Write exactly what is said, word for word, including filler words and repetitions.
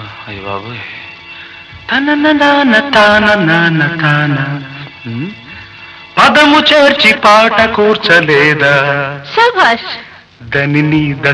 అయ్య బాబోయ్. తన తాన పదము చేర్చి పాట కూర్చలేదా శభాష్. దని నీ